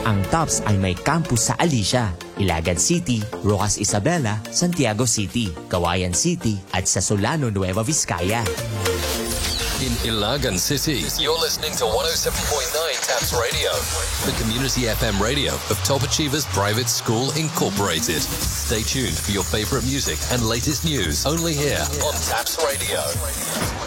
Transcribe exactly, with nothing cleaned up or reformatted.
Ang TOPS ay may campus sa Alicia, Ilagan City, Rojas Isabela, Santiago City, Cauayan City at sa Solano, Nueva Vizcaya. In Ilagan City, you're listening to one oh seven point nine TAPS Radio, the community F M radio of Top Achievers Private School Incorporated. Stay tuned for your favorite music and latest news only here on TAPS Radio.